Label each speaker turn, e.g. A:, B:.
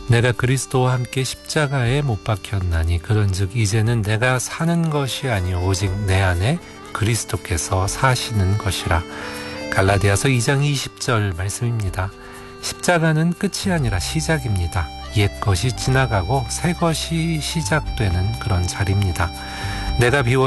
A: 내가 그리스도와 함께 십자가에 못 박혔나니 그런즉 이제는 내가 사는 것이 아니요 오직 내 안에 그리스도께서 사시는 것이라. 갈라디아서 2장 20절 말씀입니다. 십자가는 끝이 아니라 시작입니다. 옛 것이 지나가고 새 것이 시작되는 그런 자리입니다. 내가 비워